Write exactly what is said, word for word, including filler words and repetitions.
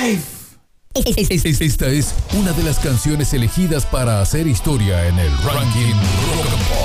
Life. Esta es una de las canciones elegidas para hacer historia en el ranking Rock and Pop.